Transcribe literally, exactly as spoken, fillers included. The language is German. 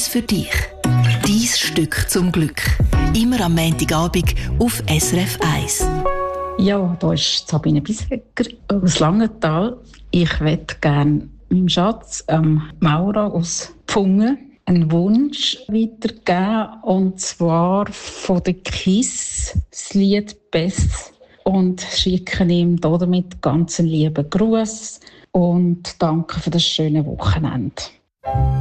Etwas für dich. Dein Stück zum Glück. Immer am Montagabend auf S R F eins. Ja, da ist Sabine Bissecker aus Langenthal. Ich möchte gerne meinem Schatz, ähm, Maura aus Pfungen, einen Wunsch weitergeben. Und zwar von der KISS, das Lied «Best». Und schicke ihm damit ganz einen lieben Gruß und danke für das schöne Wochenende.